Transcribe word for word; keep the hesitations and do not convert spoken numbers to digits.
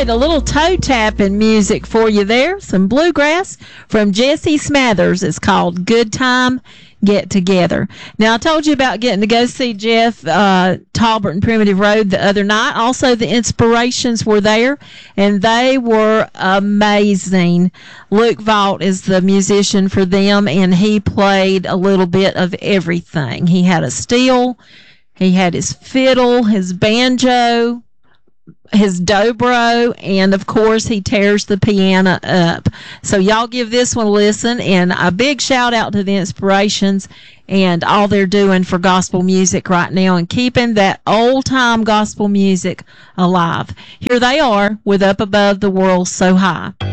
right, a little toe tapping music for you there. Some bluegrass from Jesse Smathers. It's called Good Time Get Together. Now, I told you about getting to go see Jeff uh, Talbert and Primitive Road the other night. Also, the Inspirations were there, and they were amazing. Luke Vaught is the musician for them, and he played a little bit of everything. He had a steel, he had his fiddle, his banjo, his dobro, and of course he tears the piano up. So y'all give this one a listen, and a big shout out to the Inspirations and all they're doing for gospel music right now and keeping that old time gospel music alive. Here they are with Up Above the World So High.